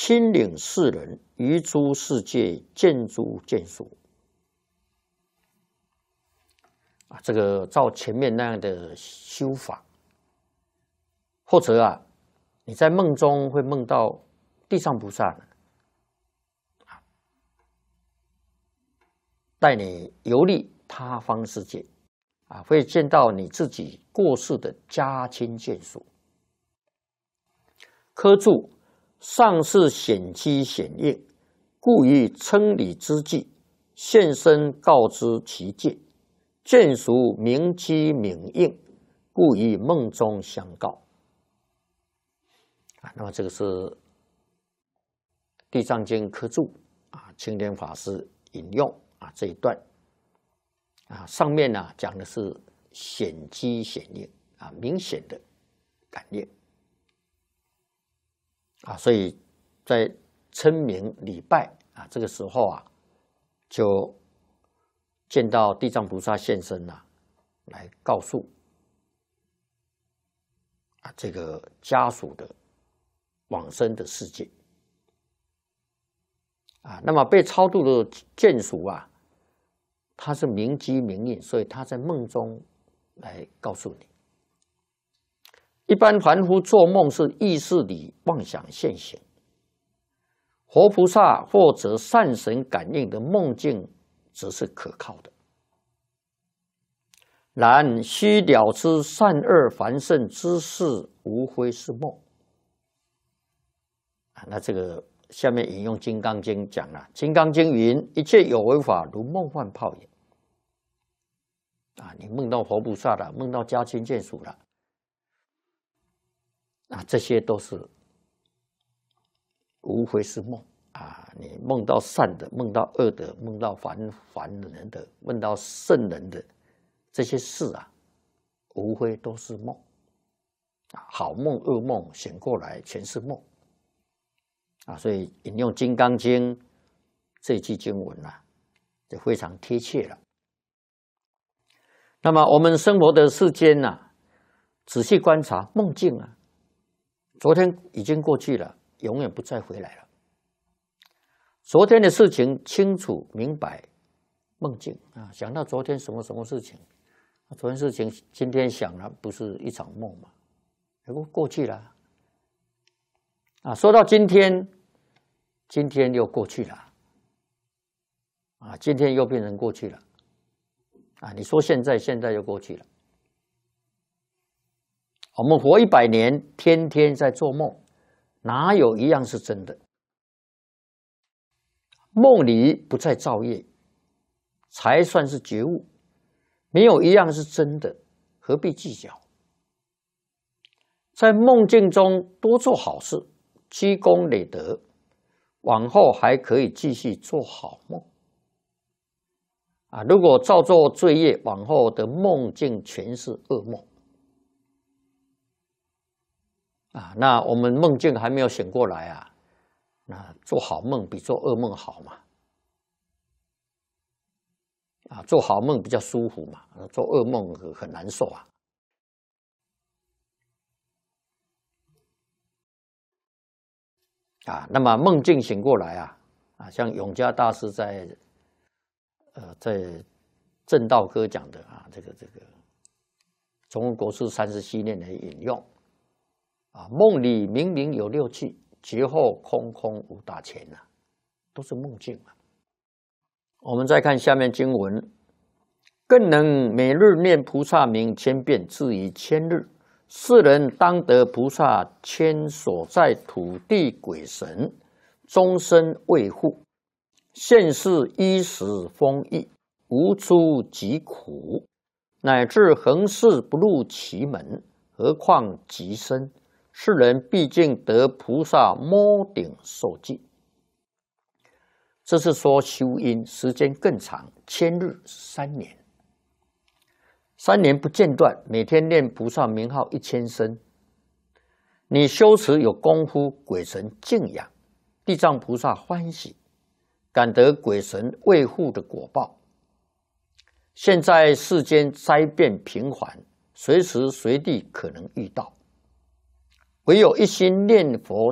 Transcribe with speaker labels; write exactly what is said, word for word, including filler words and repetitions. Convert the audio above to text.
Speaker 1: 亲领世人于诸世界见诸见属。啊，这个照前面那样的修法，或者啊，你在梦中会梦到地藏菩萨带你游历他方世界，啊，会见到你自己过世的家亲眷属。科注：上是显机显应，故于称礼之际，现身告知其界。眷属明机明应，故于梦中相告。啊，那么这个是《地藏经》科注啊，青莲法师引用啊这一段啊，上面呢、啊、讲的是显机显应啊，明显的感应啊，所以在称名礼拜啊这个时候啊，就见到地藏菩萨现身啊，来告诉啊这个家属的往生的世界啊。那么被超度的眷属啊，他是明机明应，所以他在梦中来告诉你。一般凡夫做梦是意识里妄想现行，活菩萨或者善神感应的梦境则是可靠的。然须了知善恶凡圣之事，无非是梦。啊，那这个下面引用《金刚经》讲了，《金刚经》云：一切有为法，如梦幻泡影。啊，你梦到活菩萨了，梦到家亲眷属了，啊，这些都是无非是梦。啊，你梦到善的，梦到恶的，梦到凡凡人的，梦到圣人的，这些事啊，无非都是梦。啊，好梦恶梦醒过来全是梦。啊，所以引用《金刚经》这句经文啊，就非常贴切了。那么我们生活的世间呐、啊，仔细观察梦境啊，昨天已经过去了，永远不再回来了。昨天的事情清楚明白，梦境啊，想到昨天什么什么事情，昨天事情今天想了，不是一场梦嘛？过过去了啊。说到今天，今天又过去了啊，今天又变成过去了啊。你说现在，现在又过去了。我们活一百年，天天在做梦，哪有一样是真的？梦里不再造业，才算是觉悟。没有一样是真的，何必计较？在梦境中多做好事，积功累德，往后还可以继续做好梦。啊，如果造作罪业，往后的梦境全是噩梦。啊，那我们梦境还没有醒过来啊。那做好梦比做噩梦好嘛？啊，做好梦比较舒服嘛，做噩梦很难受啊。啊，那么梦境醒过来啊，啊，像永嘉大师在呃在正道歌讲的啊，这个这个中国国师三十七念的引用啊，梦里明明有六趣。觉后空空无大千啊，都是梦境啊。我们再看下面经文，更能每日念菩萨名千遍，至于千日，世人当得菩萨牵所在土地鬼神，终身卫护，现世衣食丰裕，无出疾苦，乃至横事不入其门，何况极深。世人毕竟得菩萨摸顶受记，这是说修因时间更长，千日三年，三年不间断，每天念菩萨名号一千声。你修持有功夫，鬼神敬仰，地藏菩萨欢喜，感得鬼神卫护的果报。现在世间灾变频繁，随时随地可能遇到。唯有一心念佛